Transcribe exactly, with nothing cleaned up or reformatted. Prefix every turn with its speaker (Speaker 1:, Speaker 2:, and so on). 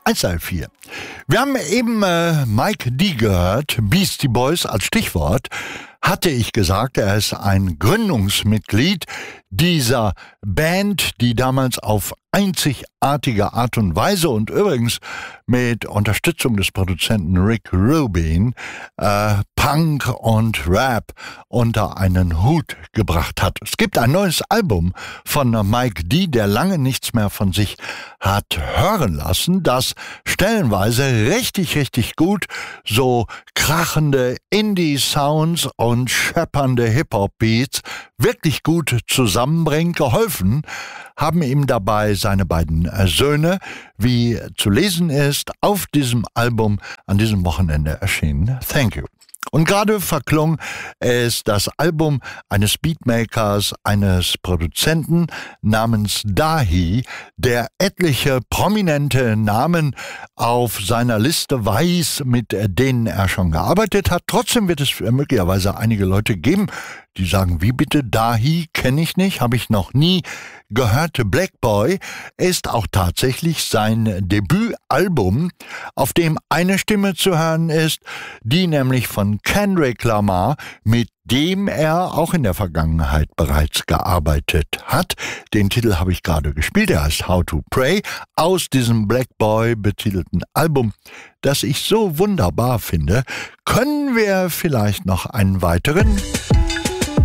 Speaker 1: eins L vier. Wir haben eben äh, Mike D gehört, Beastie Boys als Stichwort. Hatte ich gesagt, er ist ein Gründungsmitglied dieser Band, die damals auf einzigartige Art und Weise und übrigens mit Unterstützung des Produzenten Rick Rubin äh, Punk und Rap unter einen Hut gebracht hat. Es gibt ein neues Album von Mike D, der lange nichts mehr von sich hat hören lassen, das stellenweise richtig, richtig gut so krachende Indie-Sounds und scheppernde Hip-Hop-Beats wirklich gut zusammenbringt. Geholfen haben ihm dabei seine beiden Söhne, wie zu lesen ist, auf diesem Album an diesem Wochenende erschienen. Thank you. Und gerade verklungen ist das Album eines Beatmakers, eines Produzenten namens Dahi, der etliche prominente Namen auf seiner Liste weiß, mit denen er schon gearbeitet hat. Trotzdem wird es möglicherweise einige Leute geben, die sagen, wie bitte, Dahi kenne ich nicht, habe ich noch nie gehört. Black Boy ist auch tatsächlich sein Debütalbum, auf dem eine Stimme zu hören ist, die nämlich von Kendrick Lamar, mit dem er auch in der Vergangenheit bereits gearbeitet hat. Den Titel habe ich gerade gespielt, er heißt How to Pray, aus diesem Black Boy betitelten Album, das ich so wunderbar finde. Können wir vielleicht noch einen weiteren